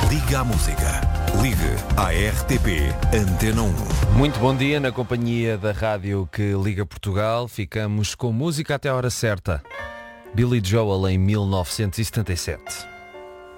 Liga à música. Ligue à RTP Antena 1. Muito bom dia na companhia da rádio que liga Portugal. Ficamos com música até a hora certa. Billy Joel em 1977.